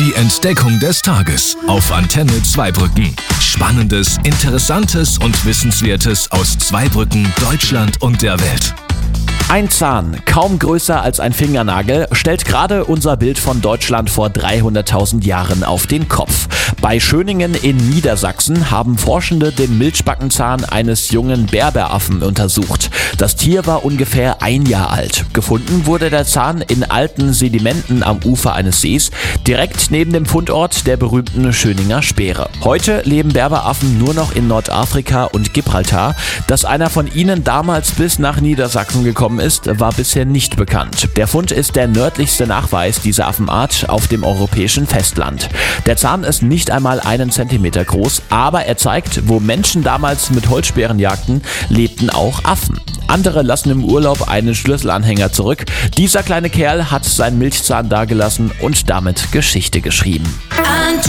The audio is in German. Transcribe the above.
Die Entdeckung des Tages auf Antenne Zweibrücken. Spannendes, Interessantes und Wissenswertes aus Zweibrücken, Deutschland und der Welt. Ein Zahn, kaum größer als ein Fingernagel, stellt gerade unser Bild von Deutschland vor 300.000 Jahren auf den Kopf. Bei Schöningen in Niedersachsen haben Forschende den Milchbackenzahn eines jungen Berberaffen untersucht. Das Tier war ungefähr 1 Jahr alt. Gefunden wurde der Zahn in alten Sedimenten am Ufer eines Sees, direkt neben dem Fundort der berühmten Schöninger Speere. Heute leben Berberaffen nur noch in Nordafrika und Gibraltar. Dass einer von ihnen damals bis nach Niedersachsen gekommen ist, war bisher nicht bekannt. Der Fund ist der nördlichste Nachweis dieser Affenart auf dem europäischen Festland. Der Zahn ist nicht einmal 1 Zentimeter groß, aber er zeigt, wo Menschen damals mit Holzspären jagten, lebten auch Affen. Andere lassen im Urlaub einen Schlüsselanhänger zurück. Dieser kleine Kerl hat seinen Milchzahn dagelassen und damit Geschichte geschrieben.